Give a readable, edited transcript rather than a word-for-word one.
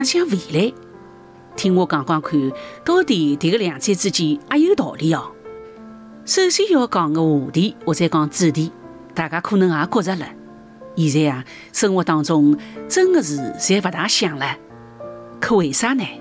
想未来。听我讲讲看，到底迭个两者之间也有道理哦。首先要讲个话题，我再讲主题，大家可能也觉着了，现在生活当中真的是侪勿大想了。可为啥呢？